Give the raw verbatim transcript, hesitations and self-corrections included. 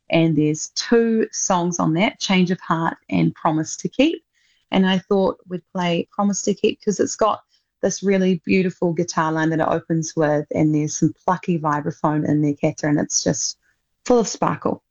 and there's two songs on that, Change of Heart and Promise to Keep. And I thought we'd play Promise to Keep because it's got this really beautiful guitar line that it opens with, and there's some plucky vibraphone in there, Catherine. It's just full of sparkle.